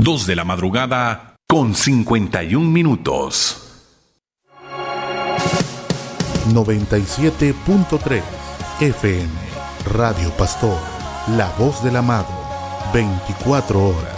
2 de la madrugada con 51 minutos. 97.3 FM Radio Pastor, la voz del amado, 24 horas.